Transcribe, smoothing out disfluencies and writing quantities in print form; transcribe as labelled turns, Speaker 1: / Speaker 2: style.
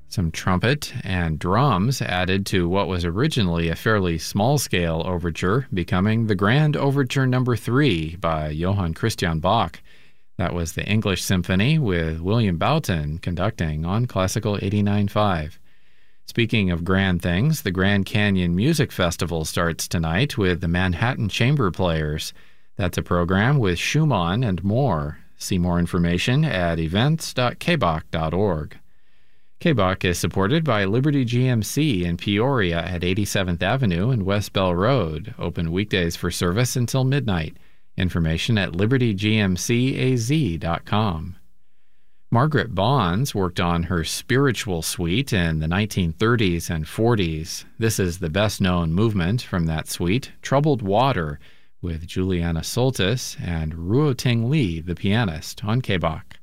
Speaker 1: Some trumpet and drums added to what was originally a fairly small-scale overture, becoming the Grand Overture No. 3 by Johann Christian Bach. That was the English Symphony with William Boughton conducting on Classical 89.5. Speaking of grand things, the Grand Canyon Music Festival starts tonight with the Manhattan Chamber Players. That's a program with Schumann and more. See more information at events.kbach.org. KBach is supported by Liberty GMC in Peoria at 87th Avenue and West Bell Road, open weekdays for service until midnight. Information at libertygmcaz.com. Margaret Bonds worked on her spiritual suite in the 1930s and 40s. This is the best-known movement from that suite, Troubled Water, with Juliana Soltis and Ruo Ting Lee, the pianist, on KBach.